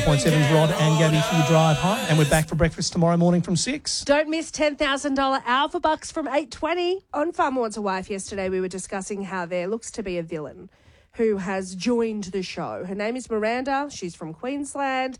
7's Rod and Gabby for your drive home. And we're back for breakfast tomorrow morning from 6. Don't miss $10,000 Alpha Bucks from 8:20. On Farmer Wants a Wife yesterday, we were discussing how there looks to be a villain who has joined the show. Her name is Miranda. She's from Queensland.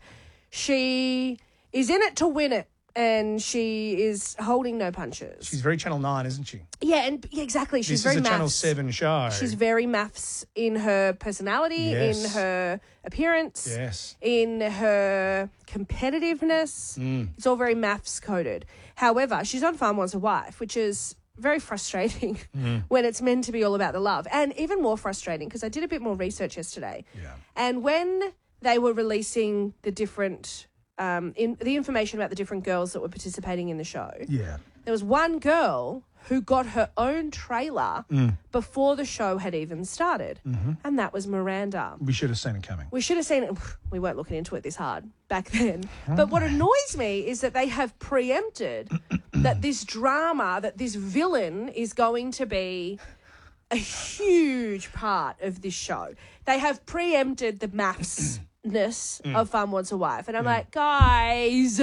She is in it to win it, and she is holding no punches. She's very Channel 9, isn't she? Yeah, exactly. She's this very is a maths. Channel 7 show. She's very maths in her personality, Yes. in her appearance, Yes. in her competitiveness. It's all very maths coded. However, she's on Farm Wants a Wife, which is very frustrating when it's meant to be all about the love. And even more frustrating because I did a bit more research yesterday. Yeah. And when they were releasing the different the information about the different girls that were participating in the show, Yeah. there was one girl who got her own trailer before the show had even started, and that was Miranda. We should have seen it coming. We should have seen it. We weren't looking into it this hard back then. But what annoys me is that they have preempted that this drama, that this villain is going to be a huge part of this show. They have preempted the mathsness of Farm Wants a Wife. And I'm like, guys.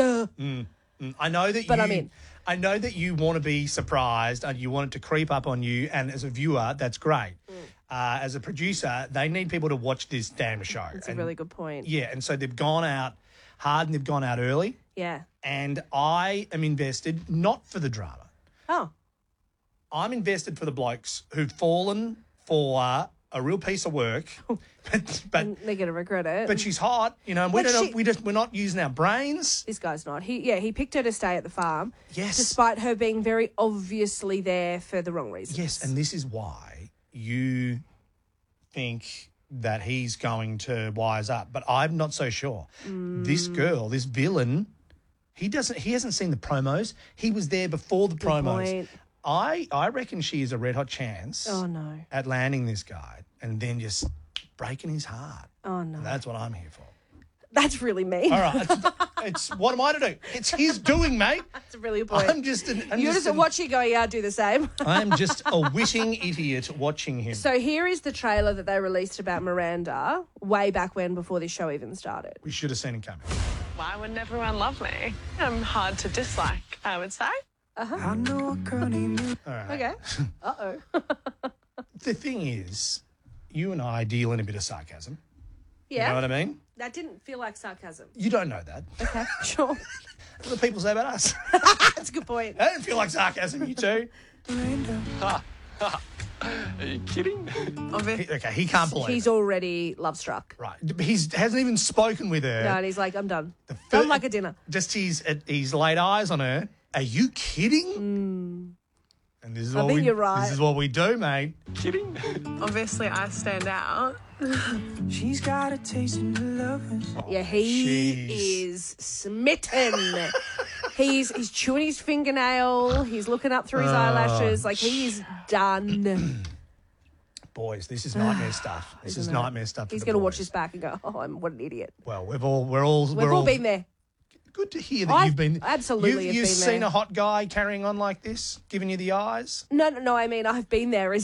I know that But I'm in. I know that you want to be surprised and you want it to creep up on you. And as a viewer, that's great. As a producer, they need people to watch this damn show. That's a really good point. Yeah, and so they've gone out hard and they've gone out early. Yeah. And I am invested not for the drama. Oh. I'm invested for the blokes who've fallen for a real piece of work, but And they're going to regret it. but she's hot, you know. And we're not using our brains. This guy's not. He picked her to stay at the farm. Yes. Despite her being very obviously there for the wrong reasons. Yes, and this is why you think that he's going to wise up, but I'm not so sure. This girl, this villain, he hasn't seen the promos. He was there before the promos. point. I reckon she is a red hot chance Oh, no. at landing this guy and then just breaking his heart. Oh, no. And that's what I'm here for. That's really mean. All right. It's what am I to do? It's his doing, mate. That's a really good point. I'm just You're just watching going, yeah, I'll do the same. I'm just a witting idiot watching him. So here is the trailer that they released about Miranda way back when, before this show even started. We should have seen it coming. Why wouldn't everyone love me? I'm hard to dislike, I would say. I know a girl named you. All right. Okay. Uh-oh. The thing is, you and I deal in a bit of sarcasm. Yeah. You know what I mean? That didn't feel like sarcasm. You don't know that. Okay, sure. What do people say about us? That's a good point. That didn't feel like sarcasm, you two. Miranda. Are you kidding? Okay, he can't believe He's it. already love struck. Right. He hasn't even spoken with her. No, and he's like, I'm done. fir- Done like a dinner. Just he's laid eyes on her. Are you kidding? And this is I what think we you're right. This is what we do, mate. Kidding? Obviously, I stand out. She's got a taste in the lovers. Yeah, he jeez. is smitten. he's chewing his fingernail. He's looking up through his eyelashes. Like, he's done. Boys, this is nightmare stuff. This is nightmare stuff. He's going to watch this back and go, oh, what an idiot. Well, we're all We've all been there. Good to hear that you've been. Absolutely have You've been seen there. a hot guy carrying on like this, giving you the eyes. No, I mean, I've been there.